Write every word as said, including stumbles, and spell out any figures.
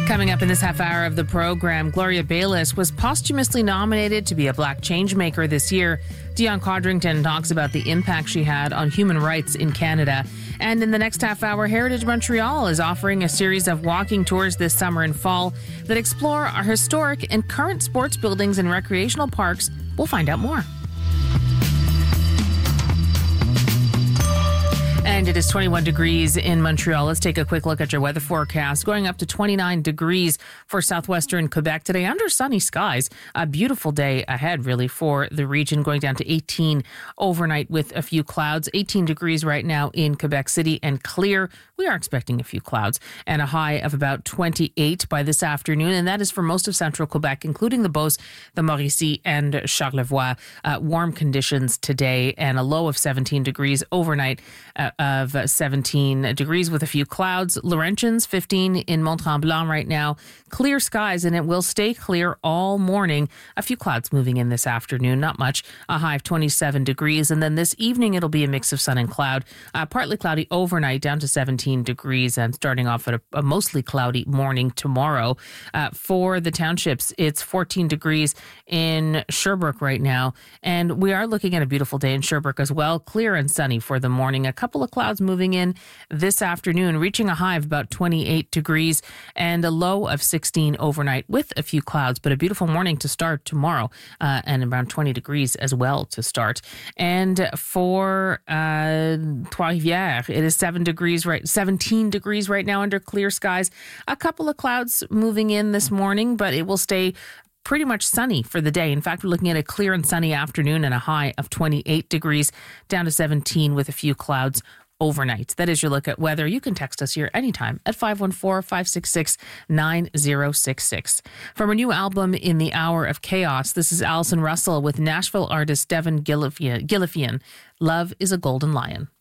Coming up in this half hour of the program, Gloria Bayless was posthumously nominated to be a Black Changemaker this year. Dion Codrington talks about the impact she had on human rights in Canada. And in the next half hour, Heritage Montreal is offering a series of walking tours this summer and fall that explore our historic and current sports buildings and recreational parks. We'll find out more. And it is twenty-one degrees in Montreal. Let's take a quick look at your weather forecast. Going up to twenty-nine degrees for southwestern Quebec today under sunny skies. A beautiful day ahead, really, for the region. Going down to eighteen overnight with a few clouds. eighteen degrees right now in Quebec City and clear. We are expecting a few clouds and a high of about twenty-eight by this afternoon. And that is for most of central Quebec, including the Beauce, the Mauricie, and Charlevoix. Uh, warm conditions today and a low of seventeen degrees overnight. Uh, of seventeen degrees with a few clouds. Laurentians, fifteen in Mont-Tremblant right now. Clear skies, and it will stay clear all morning. A few clouds moving in this afternoon, not much. A high of twenty-seven degrees. And then this evening, it'll be a mix of sun and cloud. Uh, partly cloudy overnight, down to seventeen degrees, and starting off at a, a mostly cloudy morning tomorrow. Uh, for the townships, it's fourteen degrees in Sherbrooke right now. And we are looking at a beautiful day in Sherbrooke as well. Clear and sunny for the morning. A couple of clouds moving in this afternoon, reaching a high of about twenty-eight degrees and a low of sixteen overnight with a few clouds, but a beautiful morning to start tomorrow uh, and around twenty degrees as well to start. And for uh, Trois-Rivières, it is seven degrees right, seventeen degrees right now under clear skies. A couple of clouds moving in this morning, but it will stay pretty much sunny for the day. In fact, we're looking at a clear and sunny afternoon and a high of twenty-eight degrees, down to seventeen with a few clouds overnight. That is your look at weather. You can text us here anytime at five one four, five six six, nine zero six six. From her new album, In the Hour of Chaos, this is Alison Russell with Nashville artist Devin Gillifian. Gillifian. Love is a Golden Lion.